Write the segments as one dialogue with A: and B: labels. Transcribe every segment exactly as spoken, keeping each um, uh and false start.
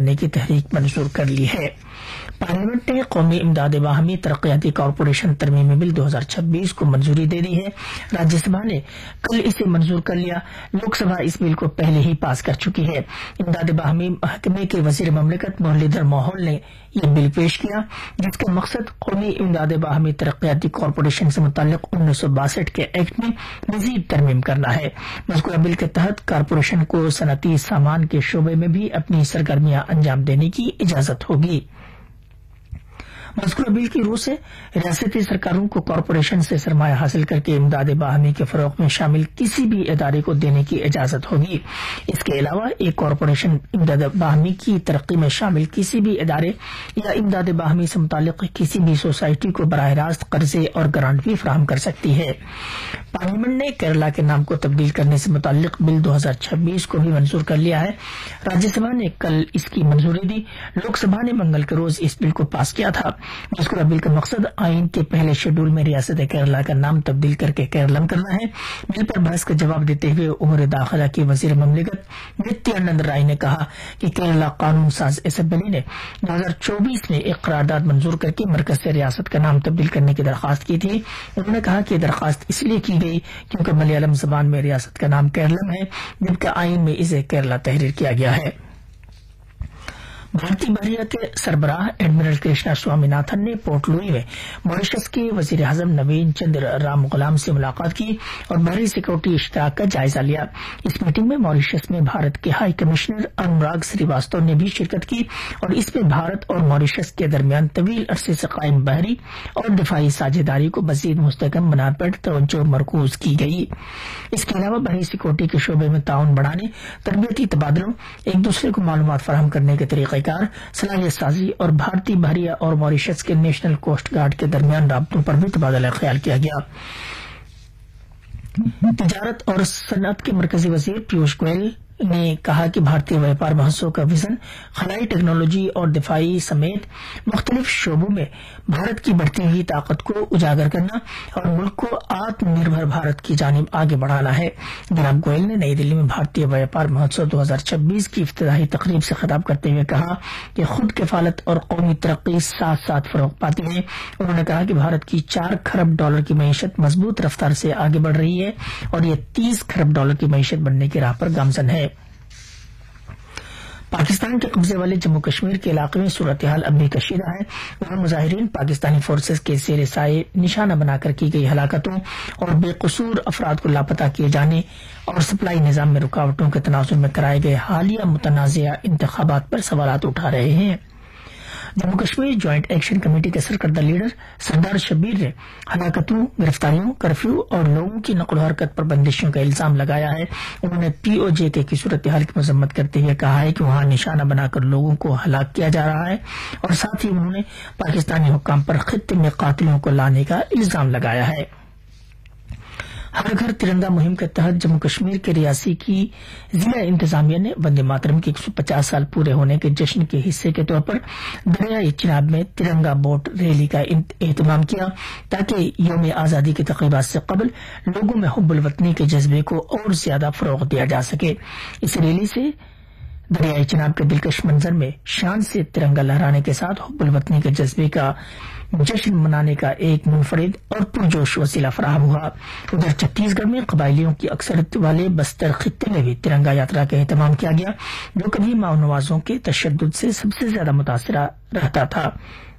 A: کرنے کی تحریک منظور کر لی ہے۔ پارلیمنٹ نے قومی امداد باہمی ترقیاتی کارپوریشن ترمیمی بل دو ہزار چھبیس کو منظوری دے دی ہے۔ راجیہ سبھا نے کل اسے منظور کر لیا۔ لوک سبھا اس بل کو پہلے ہی پاس کر چکی ہے۔ امداد باہمی محکمے کے وزیر مملکت مرلیدھر موہن نے یہ بل پیش کیا، جس کا مقصد قومی امداد باہمی ترقیاتی کارپوریشن سے متعلق انیس سو باسٹھ کے ایکٹ میں مزید ترمیم کرنا ہے۔ مذکورہ بل کے تحت کارپوریشن کو صنعتی سامان کے شعبے میں بھی اپنی سرگرمیاں انجام دینے کی اجازت ہوگی۔ مذکورہ بل کی روح سے ریاستی سرکاروں کو کارپوریشن سے سرمایہ حاصل کر کے امداد باہمی کے فروغ میں شامل کسی بھی ادارے کو دینے کی اجازت ہوگی۔ اس کے علاوہ ایک کارپوریشن امداد باہمی کی ترقی میں شامل کسی بھی ادارے یا امداد باہمی سے متعلق کسی بھی سوسائٹی کو براہ راست قرضے اور گرانٹ بھی فراہم کر سکتی ہے۔ پارلیمنٹ نے کیرلا کے نام کو تبدیل کرنے سے متعلق بل دو ہزار چھبیس کو بھی منظور کر لیا ہے۔ راجیہ سبھا نے کل اس کی منظوری دی۔ لوک سبھا نے منگل کے روز اس بل کو پاس کیا تھا۔ مذکورہ بل کا مقصد آئین کے پہلے شیڈول میں ریاست کیرلا کا نام تبدیل کر کے کیرلم کرنا ہے۔ بل پر بحث کا جواب دیتے ہوئے امور داخلہ کے وزیر مملکت نتیانند رائے نے کہا کہ کیرلا قانون ساز اسمبلی نے دو ہزار چوبیس میں ایک قرارداد منظور کر کے مرکز سے ریاست کا نام تبدیل کرنے کی درخواست کی تھی۔ انہوں نے کہا کہ یہ درخواست اس لیے کی گئی کیونکہ ملیالم زبان میں ریاست کا نام کیرلم ہے، جبکہ آئین میں اسے کیرلا تحریر کیا گیا ہے۔ بھارتی بحریہ کے سربراہ ایڈمرل کرشنا سوامی ناتھن نے پورٹ لوئی میں ماریشس کے وزیر اعظم نوین چندر رام غلام سے ملاقات کی اور بحری سیکورٹی اشتراک کا جائزہ لیا۔ اس میٹنگ میں ماریشس میں بھارت کے ہائی کمشنر انوراگ سریواستو نے بھی شرکت کی اور اس میں بھارت اور ماریشس کے درمیان طویل عرصے سے قائم بحری اور دفاعی ساجھیداری کو مزید مستحکم بنانے پر توجہ مرکوز کی گئی۔ اس کے علاوہ بحری سیکورٹی کے شعبے میں تعاون بڑھانے، تربیتی تبادلوں، ایک دوسرے کو معلومات فراہم کرنے کے طریقہ کار، صلاحیت سازی اور بھارتی بحریہ اور ماریشس کے نیشنل کوسٹ گارڈ کے درمیان رابطوں پر بھی تبادلہ خیال کیا گیا۔ تجارت اور صنعت کے مرکزی وزیر پیوش گوئل نے کہا کہ بھارتی ویپار مہوتسو کا وژن خلائی ٹیکنالوجی اور دفاعی سمیت مختلف شعبوں میں بھارت کی بڑھتی ہوئی طاقت کو اجاگر کرنا اور ملک کو آتم نربھر بھارت کی جانب آگے بڑھانا ہے۔ جناب گوئل نے نئی دلی میں بھارتی ویپار مہوتسو دو ہزار چھبیس کی افتتاحی تقریب سے خطاب کرتے ہوئے کہا کہ خود کفالت اور قومی ترقی ساتھ ساتھ فروغ پاتی ہیں۔ انہوں نے کہا کہ بھارت کی چار کھرب ڈالر کی معیشت مضبوط رفتار سے آگے بڑھ رہی ہے اور یہ تیس کھرب ڈالر کی معیشت بننے کی راہ پر گامزن ہے۔ پاکستان کے قبضے والے جموں کشمیر کے علاقے میں صورتحال اب بھی کشیدہ ہے۔ وہاں مظاہرین پاکستانی فورسز کے زیر سائے نشانہ بنا کر کی گئی ہلاکتوں اور بے قصور افراد کو لاپتہ کیے جانے اور سپلائی نظام میں رکاوٹوں کے تناظر میں کرائے گئے حالیہ متنازعہ انتخابات پر سوالات اٹھا رہے ہیں۔ Jammu Kashmir joint action committee کے سرکردہ لیڈر سردار شبیر نے ہلاکتوں، گرفتاریوں، کرفیو اور لوگوں کی نقل و حرکت پر بندشوں کا الزام لگایا ہے۔ انہوں نے پی او جے کے کی صورتحال کی مذمت کرتے ہوئے کہا ہے کہ وہاں نشانہ بنا کر لوگوں کو ہلاک کیا جا رہا ہے اور ساتھ ہی انہوں نے پاکستانی حکام پر خطے میں قاتلوں کو لانے کا الزام لگایا ہے۔ ہر گھر ترنگا مہم کے تحت جموں کشمیر کے ریاسی کی ضلع انتظامیہ نے وندے ماترم کے ایک سو پچاس سال پورے ہونے کے جشن کے حصے کے طور پر دریائے چناب میں ترنگا بوٹ ریلی کا اہتمام کیا تاکہ یوم آزادی کی تقریبات سے قبل لوگوں میں حب الوطنی کے جذبے کو اور زیادہ فروغ دیا جا سکے۔ اس ریلی سے دریائے چناب کے دلکش منظر میں شان سے ترنگا لہرانے کے ساتھ حب الوطنی کے جذبے کا جشن منانے کا ایک منفرد اور پرجوش وسیلہ فراہم ہوا۔ ادھر چھتیس گڑھ میں قبائلیوں کی اکثریت والے بستر خطے میں بھی ترنگا یاترا کا اہتمام کیا گیا، جو کبھی ماؤ نوازوں کے تشدد سے سب سے زیادہ متاثرہ رہتا تھا۔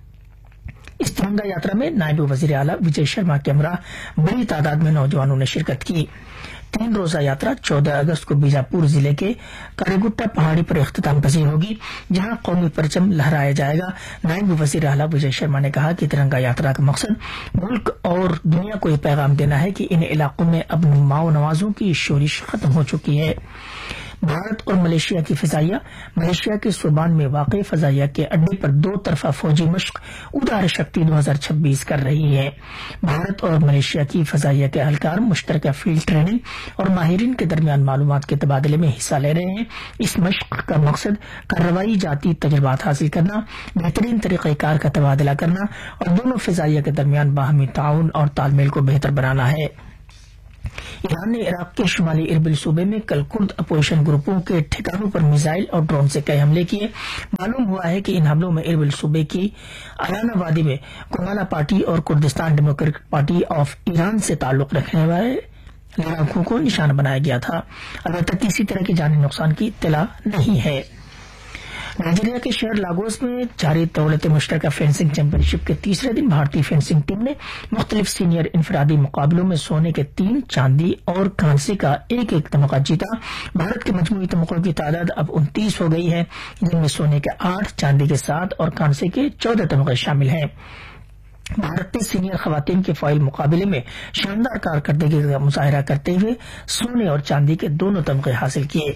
A: اس ترنگا یاترا میں نائب وزیر اعلیٰ وجے شرما کے ہمراہ بڑی تعداد میں نوجوانوں نے شرکت کی۔ تین روزہ یاترا چودہ اگست کو بیجاپور ضلع کے کاریگٹا پہاڑی پر اختتام پذیر ہوگی، جہاں قومی پرچم لہرایا جائے گا۔ نائب وزیر اعلیٰ وجے شرما نے کہا کہ ترنگا یاترا کا مقصد ملک اور دنیا کو یہ پیغام دینا ہے کہ ان علاقوں میں اب ماؤ نوازوں کی شورش ختم ہو چکی ہے۔ بھارت اور ملیشیا کی فضائیہ ملیشیا کے سوبان میں واقع فضائیہ کے اڈے پر دو طرفہ فوجی مشق ادار شکتی دو ہزار چھبیس کر رہی ہے۔ بھارت اور ملیشیا کی فضائیہ کے اہلکار مشترکہ فیلڈ ٹریننگ اور ماہرین کے درمیان معلومات کے تبادلے میں حصہ لے رہے ہیں۔ اس مشق کا مقصد کارروائی جاتی تجربات حاصل کرنا، بہترین طریقہ کار کا تبادلہ کرنا اور دونوں فضائیہ کے درمیان باہمی تعاون اور تال میل کو بہتر بنانا ہے۔ ایران نے عراق کے شمالی اربل صوبے میں کل کرد اپوزیشن گروپوں کے ٹھکانوں پر میزائل اور ڈرون سے کئی حملے کیے. معلوم ہوا ہے کہ ان حملوں میں اربل صوبے کی آیانا وادی میں کومالا پارٹی اور Kurdistan democratic party of Iran سے تعلق رکھنے والے لڑاکوؤں کو نشانہ بنایا گیا تھا. البتہ کسی طرح کے جانی نقصان کی اطلاع نہیں ہے. نائجیریا کے شہر لاگوس میں جاری دولت مشترکہ فینسنگ چیمپئن شپ کے تیسرے دن بھارتی فینسنگ ٹیم نے مختلف سینئر انفرادی مقابلوں میں سونے کے تین، چاندی اور کانسے کا ایک ایک تمغہ جیتا. بھارت کے مجموعی تمغوں کی تعداد اب انتیس ہو گئی ہے، جن میں سونے کے آٹھ، چاندی کے سات اور کانسے کے چودہ تمغے شامل ہیں. بھارت نے سینئر خواتین کے فائل مقابلے میں شاندار کارکردگی کا مظاہرہ کرتے ہوئے سونے اور چاندی کے دونوں تمغے حاصل کیے.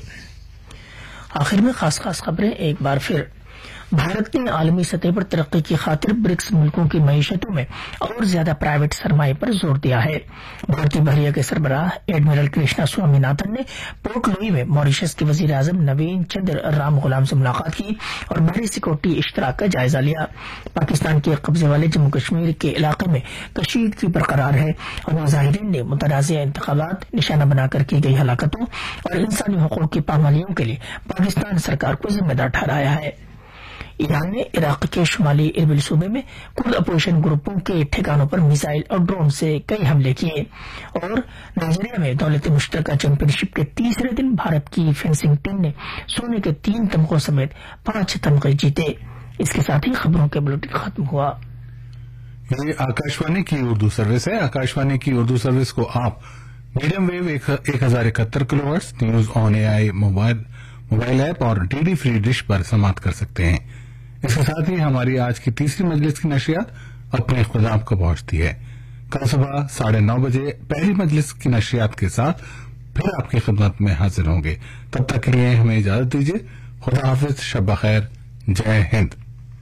A: آخر میں خاص خاص خبریں ایک بار پھر. بھارت نے عالمی سطح پر ترقی کی خاطر برکس ملکوں کی معیشتوں میں اور زیادہ پرائیویٹ سرمایہ پر زور دیا ہے. بھارتی بحریہ کے سربراہ ایڈمرل کرشنا سوامی ناتھن نے پورٹ لوئی میں ماریشس کے وزیر اعظم نوین چندر رام غلام سے ملاقات کی اور بحری سیکورٹی اشتراک کا جائزہ لیا. پاکستان کے قبضے والے جموں کشمیر کے علاقے میں کشیدگی برقرار ہے اور مظاہرین نے متنازع انتخابات نشانہ بنا کر کی گئی ہلاکتوں اور انسانی حقوق کی پامالیوں کے لیے پاکستان سرکار کو ذمہ دار ٹھہرایا ہے. ایران نے عراق کے شمالی اربل صوبے میں کرد اپوزیشن گروپوں کے ٹھکانوں پر میزائل اور ڈرون سے کئی حملے کیے. اور نائجیریا میں دولت مشترکہ چیمپئن شپ کے تیسرے دن بھارت کی فینسنگ ٹیم نے سونے کے تین تمغوں سمیت پانچ تمغے جیتے. اس کے ساتھ ہی خبروں کے بلیٹن ختم ہوا.
B: یہ آکاشوانی کی اردو سروس ہے. آکاشوانی کی اردو سروس کو آپ میڈیم ویو ایک ہزار اکہتر کلو hertz, news on a I mobile mobile app اور ڈی ڈی فری ڈش پر سماعت کر سکتے ہیں. اس کے ساتھ ہی ہماری آج کی تیسری مجلس کی نشریات اپنے اختتام کو پہنچتی ہے. کل صبح ساڑھے نو بجے پہلی مجلس کی نشریات کے ساتھ پھر آپ کی خدمت میں حاضر ہوں گے. تب تک کے لیے ہمیں اجازت دیجیے. خدا حافظ. شب بخیر. جے ہند.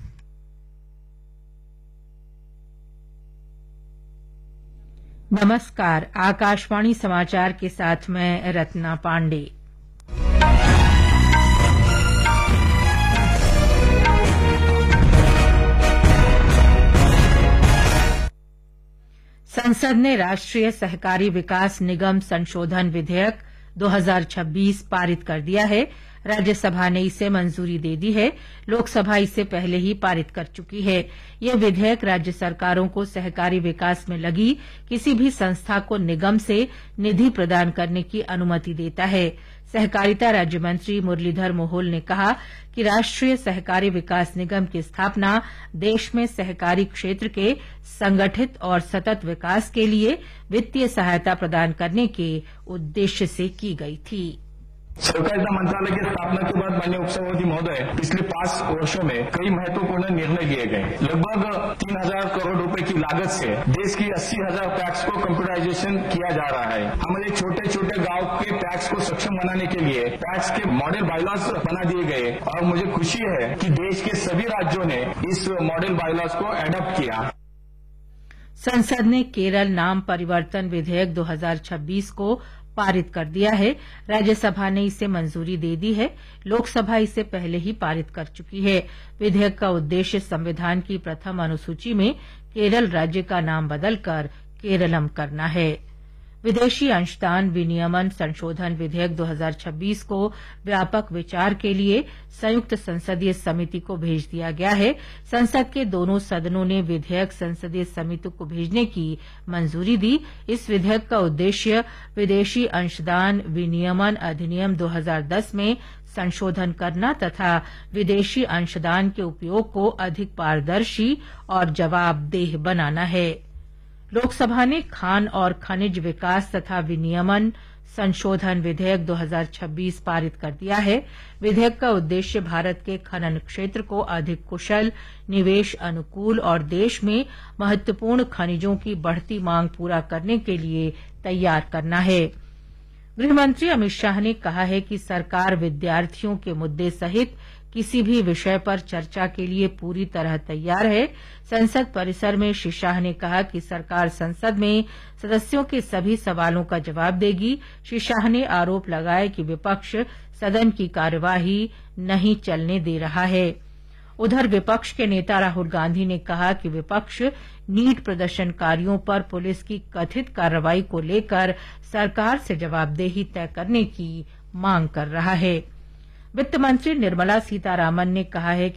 C: नमस्कार. आकाशवाणी समाचार के साथ मैं रत्ना पांडे. संसद ने राष्ट्रीय सहकारी विकास निगम संशोधन विधेयक दो हज़ार छब्बीस पारित कर दिया है. राज्यसभा ने इसे मंजूरी दे दी है. लोकसभा इसे पहले ही पारित कर चुकी है. यह विधेयक राज्य सरकारों को सहकारी विकास में लगी किसी भी संस्था को निगम से निधि प्रदान करने की अनुमति देता है. सहकारिता राज्य मंत्री मुरलीधर मोहोल ने कहा कि राष्ट्रीय सहकारी विकास निगम की स्थापना देश में सहकारी क्षेत्र के संगठित और सतत विकास के लिए वित्तीय सहायता प्रदान करने के उद्देश्य से की गई थी.
D: सहकारिता मंत्रालय की स्थापना के बाद माननीय उपसभापति महोदय पिछले पांच वर्षों में कई महत्वपूर्ण निर्णय लिए गए. लगभग तीन हजार करोड़ रुपए की लागत से देश की अस्सी हजार पैक्स को कंप्यूटराइजेशन किया जा रहा है. हमारे छोटे छोटे गांव के पैक्स को सक्षम बनाने के लिए पैक्स के मॉडल बायलॉज बना दिए गए और मुझे खुशी है कि देश के सभी राज्यों ने इस मॉडल बायलॉज को एडॉप्ट किया.
C: संसद ने केरल नाम परिवर्तन विधेयक दो हज़ार छब्बीस को पारित कर दिया है. राज्यसभा ने इसे मंजूरी दे दी है. लोकसभा इसे पहले ही पारित कर चुकी है. विधेयक का उद्देश्य संविधान की प्रथम अनुसूची में केरल राज्य का नाम बदलकर केरलम करना है. विदेशी अंशदान विनियमन संशोधन विधेयक दो हज़ार छब्बीस को व्यापक विचार के लिए संयुक्त संसदीय समिति को भेज दिया गया है. संसद के दोनों सदनों ने विधेयक संसदीय समिति को भेजने की मंजूरी दी. इस विधेयक का उद्देश्य विदेशी अंशदान विनियमन अधिनियम दो हज़ार दस में संशोधन करना तथा विदेशी अंशदान के उपयोग को अधिक पारदर्शी और जवाबदेह बनाना है. लोकसभा ने खान और खनिज विकास तथा विनियमन संशोधन विधेयक दो हज़ार छब्बीस पारित कर दिया है. विधेयक का उद्देश्य भारत के खनन क्षेत्र को अधिक कुशल, निवेश अनुकूल और देश में महत्वपूर्ण खनिजों की बढ़ती मांग पूरा करने के लिए तैयार करना है. गृहमंत्री अमित शाह ने कहा है कि सरकार विद्यार्थियों के मुद्दे सहित किसी भी विषय पर चर्चा के लिए पूरी तरह तैयार है. संसद परिसर में श्री शाह ने कहा कि सरकार संसद में सदस्यों के सभी सवालों का जवाब देगी. श्री शाह ने आरोप लगाया कि विपक्ष सदन की कार्यवाही नहीं चलने दे रहा है. उधर विपक्ष के नेता राहुल गांधी ने कहा कि विपक्ष नीट प्रदर्शनकारियों पर पुलिस की कथित कार्रवाई को लेकर सरकार से जवाबदेही तय करने की मांग कर रहा है। वित्त मंत्री निर्मला सीतारामन ने कहा है कि